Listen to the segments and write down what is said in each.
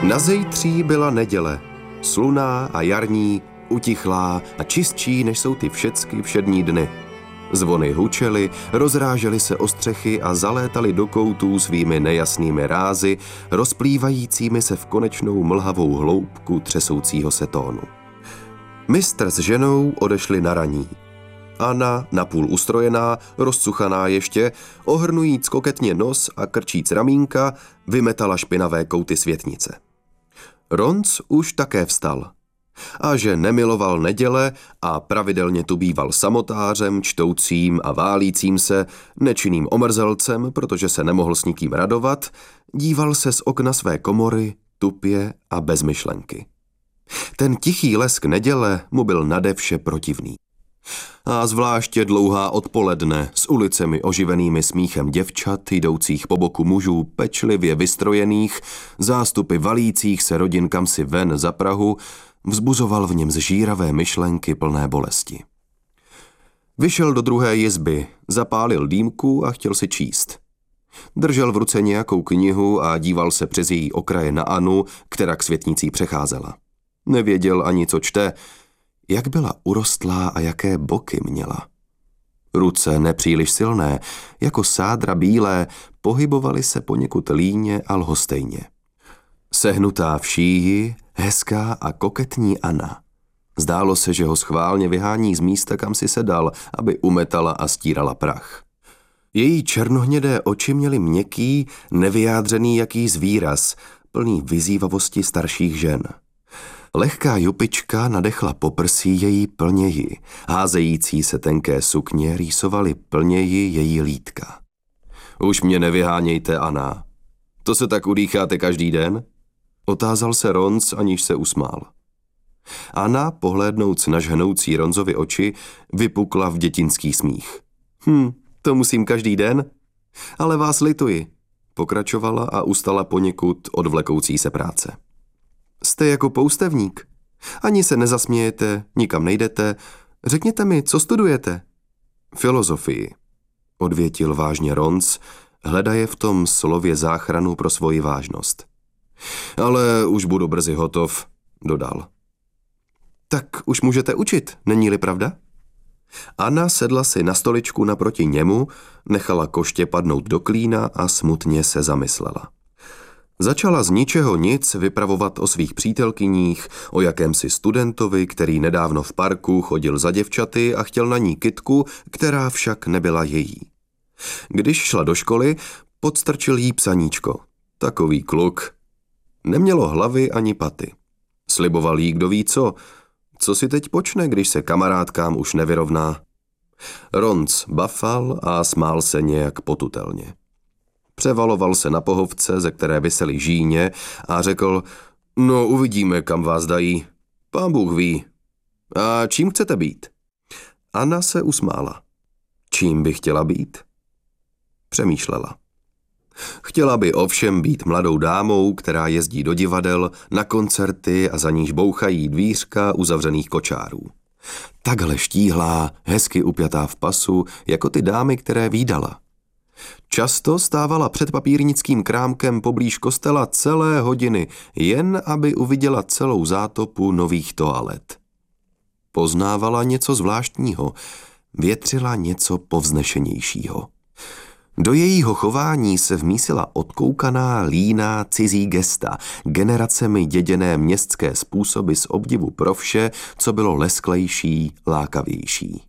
Nazejtří byla neděle, slunná a jarní, utichlá a čistší, než jsou ty všecky všední dny. Zvony hučely, rozrážely se o střechy a zalétaly do koutů svými nejasnými rázy, rozplývajícími se v konečnou mlhavou hloubku třesoucího se tónu. Mistr s ženou odešli na raní. Anna, napůl ustrojená, rozcuchaná ještě, ohrnujíc koketně nos a krčíc ramínka, vymetala špinavé kouty světnice. Ronc už také vstal. A že nemiloval neděle a pravidelně tu býval samotářem, čtoucím a válícím se, nečinným omrzelcem, protože se nemohl s nikým radovat, díval se z okna své komory, tupě a bez myšlenky. Ten tichý lesk neděle mu byl nade vše protivný. A zvláště dlouhá odpoledne s ulicemi oživenými smíchem děvčat, jdoucích po boku mužů pečlivě vystrojených, zástupy valících se rodin kamsi ven za Prahu, vzbuzoval v něm zžíravé myšlenky plné bolesti. Vyšel do druhé jizby, zapálil dýmku a chtěl si číst. Držel v ruce nějakou knihu a díval se přes její okraje na Anu, která k světnicí přecházela. Nevěděl ani, co čte, jak byla urostlá a jaké boky měla. Ruce nepříliš silné, jako sádra bílé, pohybovaly se poněkud líně a lhostejně. Sehnutá v šíji, hezká a koketní Anna. Zdálo se, že ho schválně vyhání z místa, kam si sedal, aby umetala a stírala prach. Její černohnědé oči měly měkký, nevyjádřený jakýs výraz, plný vyzývavosti starších žen. Lehká jupička nadechla poprsí její plněji, házející se tenké sukně rýsovaly plněji její lítka. Už mě nevyhánějte, Anna. To se tak udýcháte každý den? Otázal se Ronc, aniž se usmál. Anna, pohlédnouc na žhnoucí Ronzovi oči, vypukla v dětinský smích. To musím každý den? Ale vás lituji, pokračovala a ustala poněkud od vlekoucí se práce. Jste jako poustevník. Ani se nezasmějete, nikam nejdete. Řekněte mi, co studujete? Filozofii, odvětil vážně Ronc, hledaje v tom slově záchranu pro svoji vážnost. Ale už budu brzy hotov, dodal. Tak už můžete učit, není-li pravda? Anna sedla si na stoličku naproti němu, nechala koště padnout do klína a smutně se zamyslela. Začala z ničeho nic vypravovat o svých přítelkyních, o jakémsi studentovi, který nedávno v parku chodil za děvčaty a chtěl na ní kytku, která však nebyla její. Když šla do školy, podstrčil jí psaníčko. Takový kluk. Nemělo hlavy ani paty. Sliboval jí kdo ví co si teď počne, když se kamarádkám už nevyrovná. Ronc bafal a smál se nějak potutelně. Převaloval se na pohovce, ze které visely žíně a řekl, no uvidíme, kam vás dají. Pán Bůh ví. A čím chcete být? Anna se usmála. Čím by chtěla být? Přemýšlela. Chtěla by ovšem být mladou dámou, která jezdí do divadel, na koncerty a za níž bouchají dvířka uzavřených kočárů. Takhle štíhlá, hezky upjatá v pasu, jako ty dámy, které vídala. Často stávala před papírnickým krámkem poblíž kostela celé hodiny, jen aby uviděla celou zátopu nových toalet. Poznávala něco zvláštního, větřila něco povznešenějšího. Do jejího chování se vmísila odkoukaná, líná, cizí gesta, generacemi děděné městské způsoby z obdivu pro vše, co bylo lesklejší, lákavější.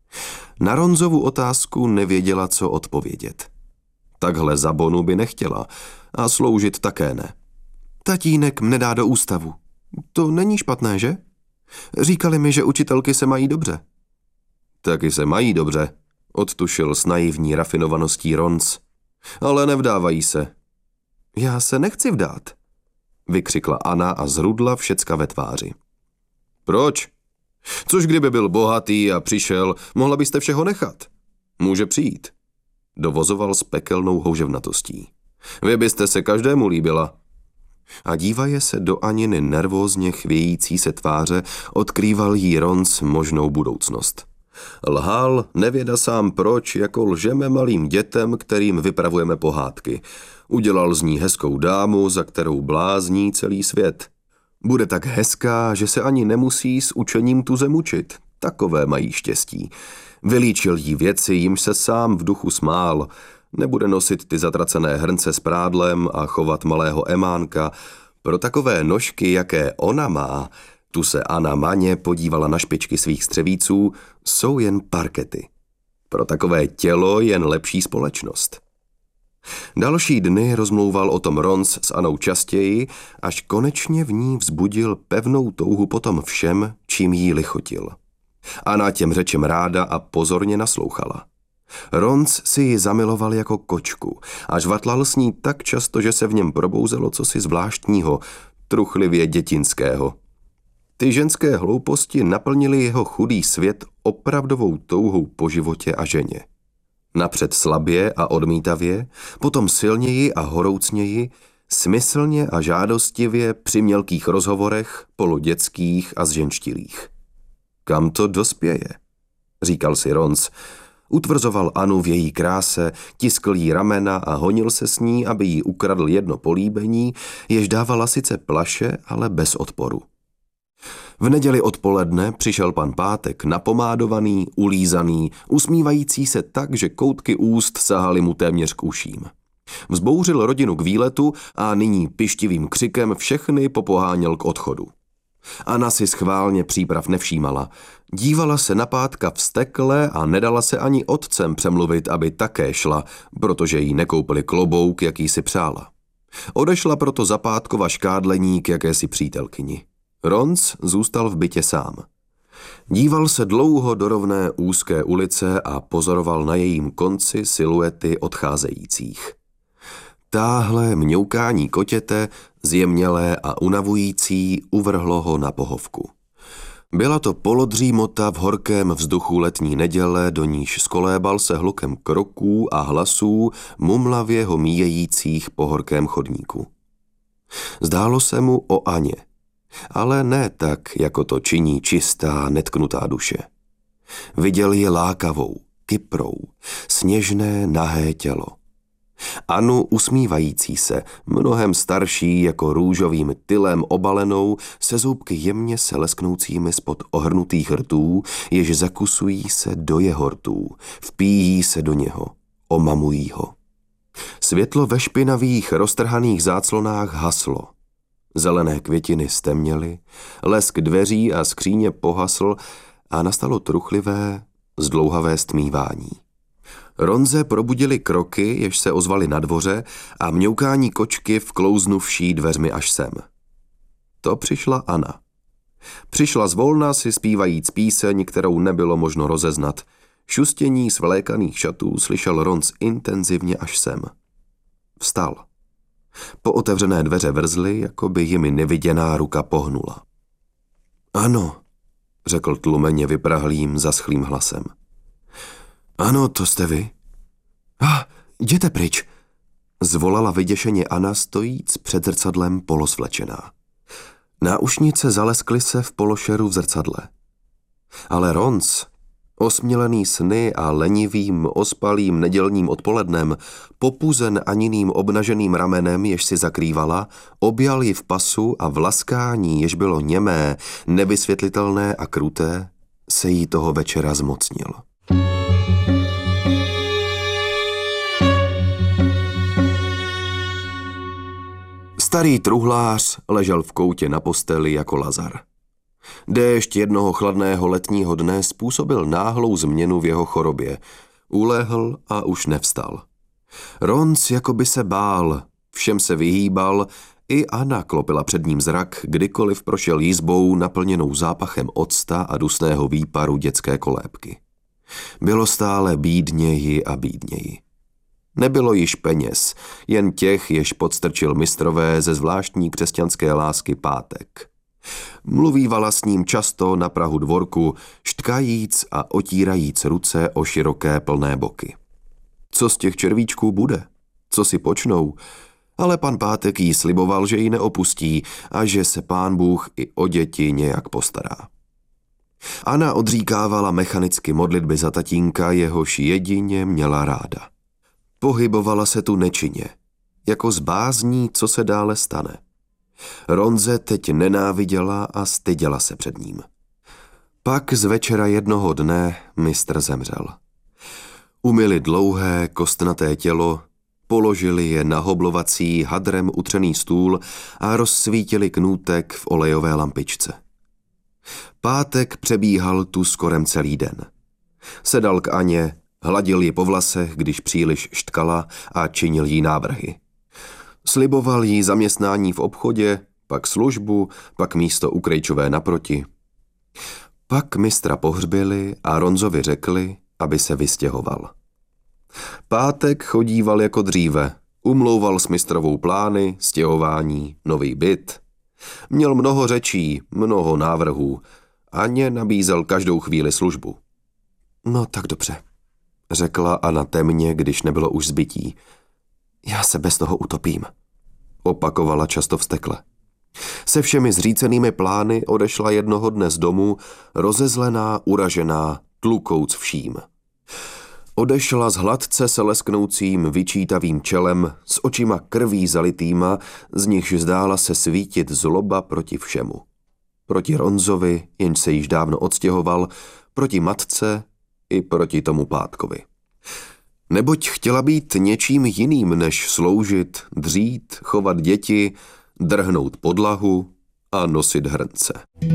Na Ronzovu otázku nevěděla, co odpovědět. Takhle za bonu by nechtěla a sloužit také ne. Tatínek mne dá do ústavu. To není špatné, že? Říkali mi, že učitelky se mají dobře. Taky se mají dobře, odtušil s naivní rafinovaností Ronc. Ale nevdávají se. Já se nechci vdát, vykřikla Anna a zrudla všecka ve tváři. Proč? Což kdyby byl bohatý a přišel, mohla byste všeho nechat. Může přijít, dovozoval s pekelnou houževnatostí. Vy byste se každému líbila. A dívaje se do Aniny nervózně chvějící se tváře, odkrýval jí Ronc možnou budoucnost. Lhal, nevěda sám proč, jako lžeme malým dětem, kterým vypravujeme pohádky. Udělal z ní hezkou dámu, za kterou blázní celý svět. Bude tak hezká, že se ani nemusí s učením tuze mučit. Takové mají štěstí. Vylíčil jí věci, jimž se sám v duchu smál. Nebude nosit ty zatracené hrnce s prádlem a chovat malého emánka. Pro takové nožky, jaké ona má, tu se Anna maně podívala na špičky svých střevíců, jsou jen parkety. Pro takové tělo jen lepší společnost. Další dny rozmlouval o tom Ronc s Annou častěji, až konečně v ní vzbudil pevnou touhu potom všem, čím jí lichotil. Anna těm řečem ráda a pozorně naslouchala. Ronc si ji zamiloval jako kočku a žvatlal s ní tak často, že se v něm probouzelo cosi zvláštního, truchlivě dětinského. Ty ženské hlouposti naplnily jeho chudý svět opravdovou touhou po životě a ženě. Napřed slabě a odmítavě, potom silněji a horoucněji, smyslně a žádostivě při mělkých rozhovorech, polodětských a zženštilých. Kam to dospěje? Říkal si Ronc. Utvrzoval Anu v její kráse, tiskl jí ramena a honil se s ní, aby jí ukradl jedno políbení, jež dávala sice plaše, ale bez odporu. V neděli odpoledne přišel pan Pátek napomádovaný, ulízaný, usmívající se tak, že koutky úst sahaly mu téměř k uším. Vzbouřil rodinu k výletu a nyní pyštivým křikem všechny popoháněl k odchodu. Anna si schválně příprav nevšímala. Dívala se na Pátka vztekle a nedala se ani otcem přemluvit, aby také šla, protože jí nekoupili klobouk, jaký si přála. Odešla proto za Pátkova škádlení k jakési přítelkyni. Ronc zůstal v bytě sám. Díval se dlouho do rovné úzké ulice a pozoroval na jejím konci siluety odcházejících. Táhle mňoukání kotěte, zjemnělé a unavující, uvrhlo ho na pohovku. Byla to polodřímota v horkém vzduchu letní neděle, do níž skolébal se hlukem kroků a hlasů mumlavě ho míjejících po horkém chodníku. Zdálo se mu o Aně, ale ne tak, jako to činí čistá, netknutá duše. Viděl ji lákavou, kyprou, sněžné, nahé tělo. Anu usmívající se, mnohem starší jako růžovým tylem obalenou, se zúbky jemně se lesknoucími spod ohrnutých rtů, jež zakusují se do jeho rtů, vpíjí se do něho, omamují ho. Světlo ve špinavých, roztrhaných záclonách haslo. Zelené květiny stemněly, lesk dveří a skříně pohasl a nastalo truchlivé, zdlouhavé stmívání. Ronze probudili kroky, jež se ozvaly na dvoře a mňoukání kočky vklouznuvší dveřmi až sem. To přišla Anna. Přišla zvolna si zpívajíc píseň, kterou nebylo možno rozeznat. Šustění svlékaných šatů slyšel Ronc intenzivně až sem. Vstal. Po otevřené dveře vrzly, jako by jimi neviděná ruka pohnula. Ano, řekl tlumeně vyprahlým, zaschlým hlasem. Ano, to jste vy. Jděte pryč, zvolala vyděšeně Anna stojíc před zrcadlem polosvlečená. Náušnice zaleskly se v pološeru v zrcadle. Ale Ronc, osmělený sny a lenivým, ospalým nedělním odpolednem, popuzen Aniným obnaženým ramenem, jež si zakrývala, objal ji v pasu a v laskání, jež bylo němé, nevysvětlitelné a kruté, se jí toho večera zmocnil. Starý truhlář ležel v koutě na posteli jako Lazar. Déšť jednoho chladného letního dne způsobil náhlou změnu v jeho chorobě. Ulehl a už nevstal. Ronc jako by se bál, všem se vyhýbal, i Anna klopila před ním zrak, kdykoliv prošel jizbou naplněnou zápachem octa a dusného výparu dětské kolébky. Bylo stále bídněji a bídněji. Nebylo již peněz, jen těch, jež podstrčil mistrové ze zvláštní křesťanské lásky Pátek. Mluvívala s ním často na prahu dvorku, štkajíc a otírajíc ruce o široké plné boky. Co z těch červíčků bude? Co si počnou? Ale pan Pátek jí sliboval, že ji neopustí a že se pán Bůh i o děti nějak postará. Anna odříkávala mechanicky modlitby za tatínka, jehož jedině měla ráda. Pohybovala se tu nečinně. jako z bázní, co se dále stane. Ronze teď nenáviděla a styděla se před ním. Pak z večera jednoho dne mistr zemřel. Umyli dlouhé, kostnaté tělo, položili je na hoblovací, hadrem utřený stůl a rozsvítili knůtek v olejové lampičce. Pátek přebíhal tu skorem celý den. Sedal k Aně, hladil ji po vlasech, když příliš štkala, a činil jí návrhy. Sliboval jí zaměstnání v obchodě, pak službu, pak místo u Krejčové naproti. Pak mistra pohřbili a Ronzovi řekli, aby se vystěhoval. Pátek chodíval jako dříve, umlouval s mistrovou plány, stěhování, nový byt. Měl mnoho řečí, mnoho návrhů. Aně nabízel každou chvíli službu. No tak dobře, řekla Anna temně, když nebylo už zbytí. Já se bez toho utopím, opakovala často vztekle. Se všemi zřícenými plány odešla jednoho dne z domu, rozezlená, uražená, tlukouc vším. Odešla s hladce se lesknoucím, vyčítavým čelem, s očima krví zalitýma, z nichž zdála se svítit zloba proti všemu. Proti Ronzovi, jenž se již dávno odstěhoval, proti matce i proti tomu Pátkovi. Neboť chtěla být něčím jiným, než sloužit, dřít, chovat děti, drhnout podlahu a nosit hrnce.